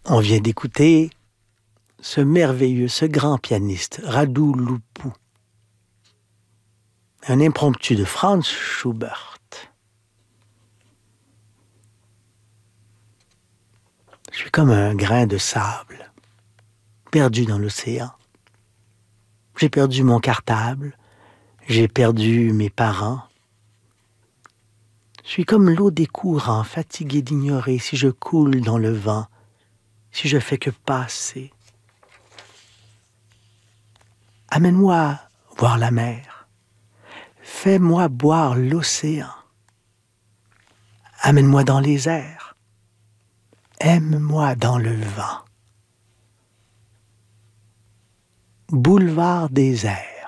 On vient d'écouter ce merveilleux, ce grand pianiste, Radu Lupu. Un impromptu de Franz Schubert. Je suis comme un grain de sable, perdu dans l'océan. J'ai perdu mon cartable, j'ai perdu mes parents. Je suis comme l'eau des courants, fatigué d'ignorer si je coule dans le vent, si je fais que passer. Amène-moi voir la mer. Fais-moi boire l'océan. Amène-moi dans les airs. Aime-moi dans le vent. Boulevard des airs.